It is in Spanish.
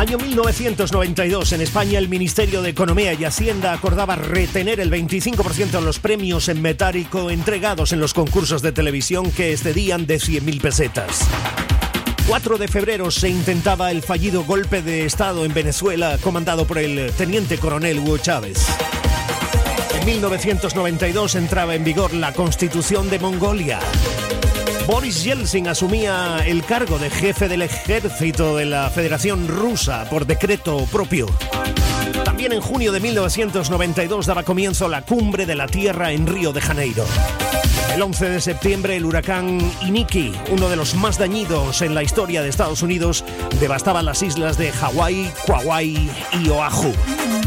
Año 1992, en España el Ministerio de Economía y Hacienda acordaba retener el 25% de los premios en metálico entregados en los concursos de televisión que excedían de 100.000 pesetas. 4 de febrero se intentaba el fallido golpe de Estado en Venezuela comandado por el teniente coronel Hugo Chávez. En 1992 entraba en vigor la Constitución de Mongolia. Boris Yeltsin asumía el cargo de jefe del ejército de la Federación Rusa por decreto propio. También en junio de 1992 daba comienzo la Cumbre de la Tierra en Río de Janeiro. El 11 de septiembre el huracán Iniki, uno de los más dañinos en la historia de Estados Unidos, devastaba las islas de Hawái, Kauai y Oahu.